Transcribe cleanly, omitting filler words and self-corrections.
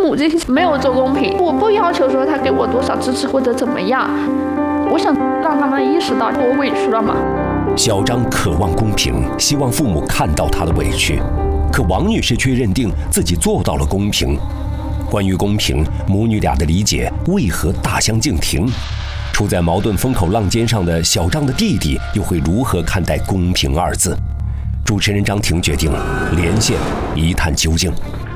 母这些没有做公平，我不要求说他给我多少支持或者怎么样，我想让他们意识到我委屈了嘛。 小张渴望公平，希望父母看到他的委屈，可王女士却认定自己做到了公平。关于公平，母女俩的理解为何大相径庭？处在矛盾风口浪尖上的小张的弟弟又会如何看待公平二字？主持人张婷决定连线一探究竟。